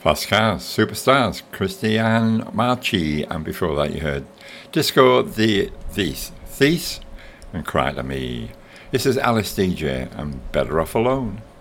Fast Cars, Superstars, Christian Marchi, and before that you heard Disco the Thief and Cry to Me. This is Alice DJ and Better Off Alone.